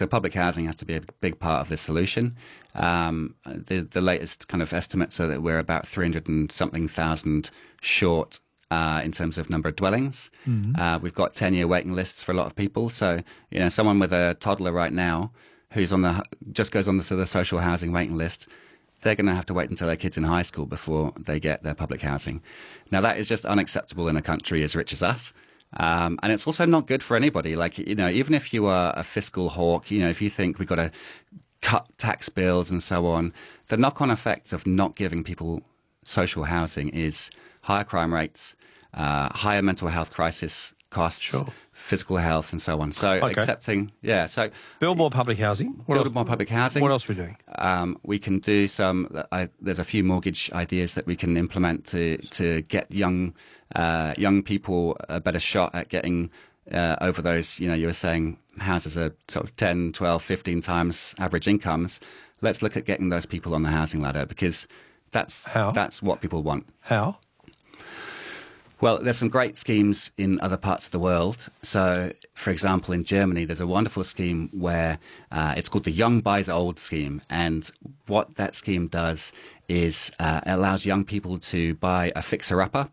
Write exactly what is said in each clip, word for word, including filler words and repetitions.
So public housing has to be a big part of the solution. Um, the, the latest kind of estimates are that we're about three hundred and something thousand short uh, in terms of number of dwellings. Mm-hmm. Uh, we've got ten-year waiting lists for a lot of people. So, you know, someone with a toddler right now who's on the just goes on the, sort of social housing waiting list, they're going to have to wait until their kid's in high school before they get their public housing. Now, that is just unacceptable in a country as rich as us. Um, and it's also not good for anybody. Like, you know, even if you are a fiscal hawk, you know, if you think we've got to cut tax bills and so on, the knock-on effects of not giving people social housing is higher crime rates, uh, higher mental health crisis costs, sure. physical health and so on. So okay. accepting, yeah. So build more public housing. What build else, more public housing. What else are we doing? Um, we can do some. I, there's a few mortgage ideas that we can implement to to get young uh, young people a better shot at getting uh, over those. You know, you were saying houses are sort of ten, twelve, fifteen times average incomes. Let's look at getting those people on the housing ladder, because that's How? that's what people want. How? Well, there's some great schemes in other parts of the world. So, for example, in Germany, there's a wonderful scheme where uh, it's called the Young Buys Old scheme. And what that scheme does is uh, it allows young people to buy a fixer-upper,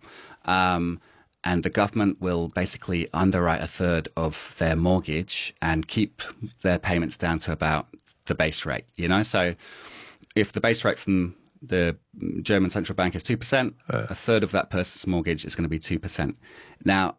um, and the government will basically underwrite a third of their mortgage and keep their payments down to about the base rate, you know? So if the base rate from the German central bank is two percent, uh. a third of that person's mortgage is going to be two percent. Now,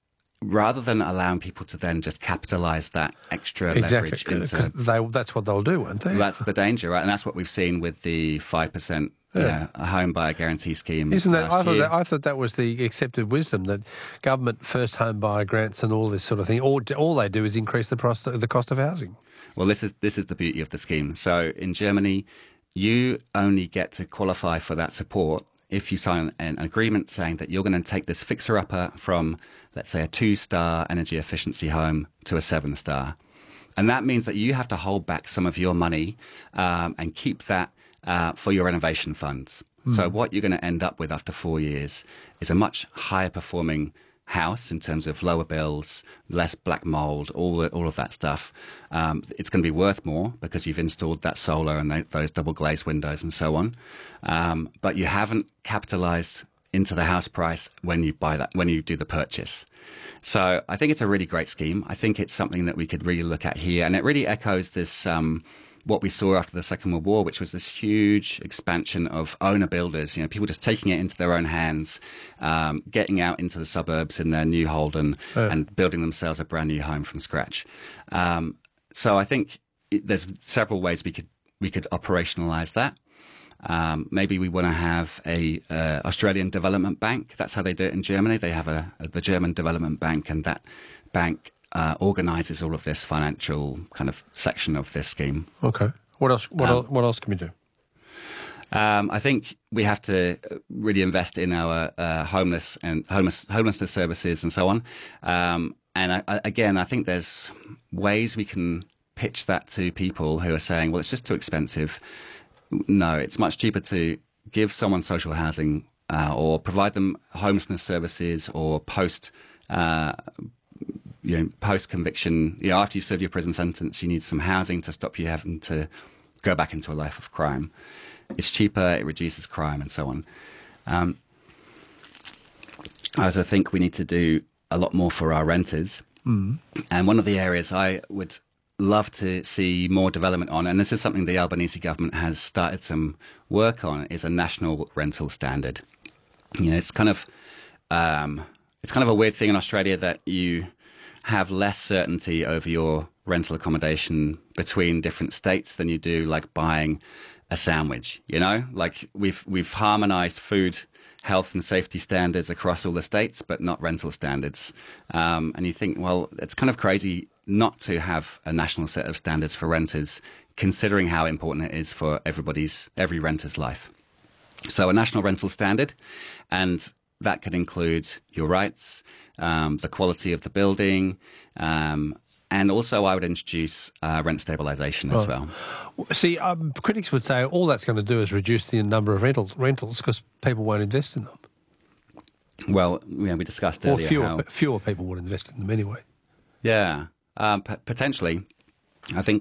rather than allowing people to then just capitalize that extra exactly, leverage into... They, that's what they'll do, won't they? That's the danger, right? And that's what we've seen with the five percent yeah. you know, a home buyer guarantee scheme. Isn't that I, thought year. that I thought that was the accepted wisdom, that government first home buyer grants and all this sort of thing, all, all they do is increase the, cost, the cost of housing. Well, this is this is the beauty of the scheme. So in Germany, you only get to qualify for that support if you sign an agreement saying that you're going to take this fixer-upper from, let's say, a two-star energy efficiency home to a seven-star. And that means that you have to hold back some of your money um, and keep that uh, for your renovation funds. Mm. So what you're going to end up with after four years is a much higher-performing house in terms of lower bills, less black mold, all all of that stuff. Um, it's going to be worth more because you've installed that solar and they, those double glazed windows and so on. Um, but you haven't capitalized into the house price when you buy that, when you do the purchase. So I think it's a really great scheme. I think it's something that we could really look at here, and it really echoes this. Um, what we saw after the Second World War, which was this huge expansion of owner builders, you know, people just taking it into their own hands, um, getting out into the suburbs in their new Holden yeah. and building themselves a brand new home from scratch. Um, so I think it, there's several ways we could we could operationalize that. Um, maybe we want to have a uh, Australian Development Bank. That's how they do it in Germany. They have a, a the German Development Bank, and that bank Uh, organises all of this financial kind of section of this scheme. Okay. What else? What, um, else, what else can we do? Um, I think we have to really invest in our uh, homeless and homeless homelessness services and so on. Um, and I, I, again, I think there's ways we can pitch that to people who are saying, "Well, it's just too expensive." No, it's much cheaper to give someone social housing uh, or provide them homelessness services or post. Uh, You know, post-conviction, you know, after you serve your prison sentence, you need some housing to stop you having to go back into a life of crime. It's cheaper, it reduces crime, and so on. Um, I also think we need to do a lot more for our renters. Mm. And one of the areas I would love to see more development on, and this is something the Albanese government has started some work on, is a national rental standard. You know, it's kind of um, it's kind of a weird thing in Australia that you have less certainty over your rental accommodation between different states than you do like buying a sandwich, you know? Like we've we've harmonized food, health and safety standards across all the states, but not rental standards. Um, and you think, well, it's kind of crazy not to have a national set of standards for renters, considering how important it is for everybody's, every renter's life. So a national rental standard, and that could include your rights, um, the quality of the building, um, and also I would introduce uh, rent stabilisation as well. See, um, critics would say all that's going to do is reduce the number of rentals rentals because people won't invest in them. Well, yeah, we discussed or earlier fewer, how... fewer people would invest in them anyway. Yeah, um, p- potentially. I think